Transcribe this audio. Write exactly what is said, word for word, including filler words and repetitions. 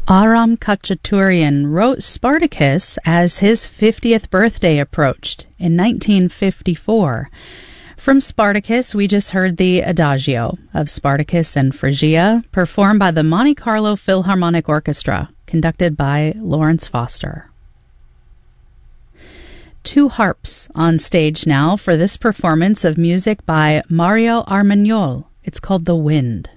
Aram Khachaturian wrote Spartacus as his fiftieth birthday approached in nineteen fifty-four. From Spartacus, we just heard the Adagio of Spartacus and Phrygia, performed by the Monte Carlo Philharmonic Orchestra, conducted by Lawrence Foster. Two harps on stage now for this performance of music by Mario Armagnol. It's called The Wind.